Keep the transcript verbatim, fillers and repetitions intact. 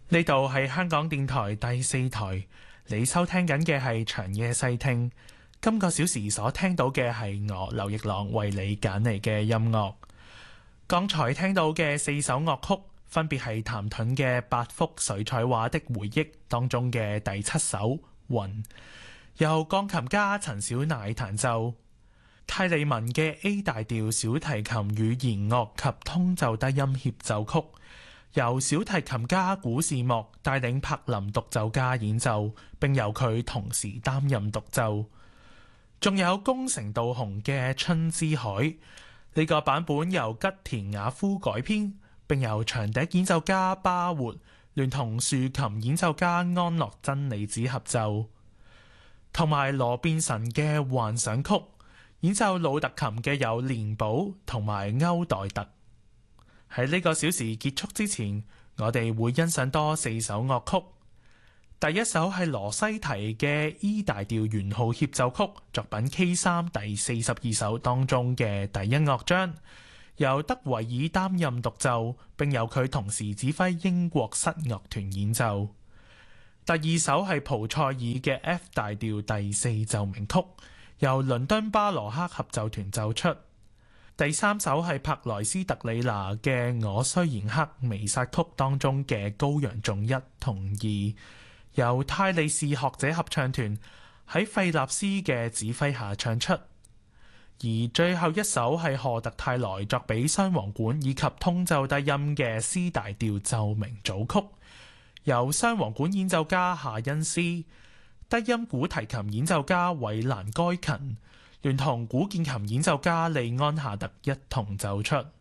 呢度係香港電台第四台，你收聽緊嘅係長夜細聽。今個小時所聽到嘅係我劉奕朗為你揀嚟嘅音樂。剛才聽到嘅四首樂曲，分別係譚盾嘅《八幅水彩畫的回憶》當中嘅第七首《雲》，由鋼琴家陳小乃彈奏；泰利文嘅 A 大調小提琴與弦樂及通奏低音協奏曲，由小提琴家古士莫帶領柏林獨奏家演奏，並由佢同時擔任獨奏。仲有宮城道雄嘅《春之海》，呢個版本由吉田雅夫改編，並由長笛演奏家巴活聯同豎琴演奏家安樂真理子合奏。同埋羅變臣嘅《幻想曲》，演奏魯特琴嘅有連寶同埋歐代特。喺呢個小時結束之前，我哋會欣賞多四首樂曲。第一首係羅西提嘅 E 大調圓號協奏曲，作品 K 三 第四十二首當中嘅第一樂章，由德維爾擔任獨奏，並由佢同時指揮英國室樂團演奏。第二首係蒲塞爾嘅 F 大調第四奏鳴曲，由倫敦巴羅克合奏團奏出。第三首係柏萊斯特里拿嘅《我雖然黑》彌撒曲當中嘅高揚頌一同二，由泰利士學者合唱團喺費納斯嘅指揮下唱出。而最後一首係賀特泰萊作俾雙簧管以及通奏低音嘅 C 大調奏鳴組曲，由雙簧管演奏家夏恩斯、低音古提琴演奏家韋蘭該勤聯同古鍵琴演奏家利安夏特一同奏出。